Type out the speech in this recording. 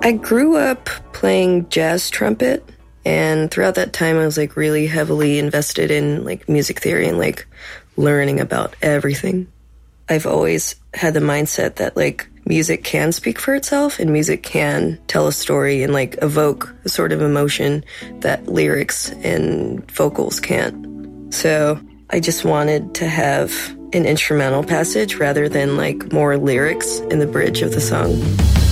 I grew up playing jazz trumpet, and throughout that time I was like really heavily invested in like music theory and like learning about everything. I've always had the mindset that like music can speak for itself and music can tell a story and like evoke a sort of emotion that lyrics and vocals can't. So I just wanted to have an instrumental passage rather than like more lyrics in the bridge of the song.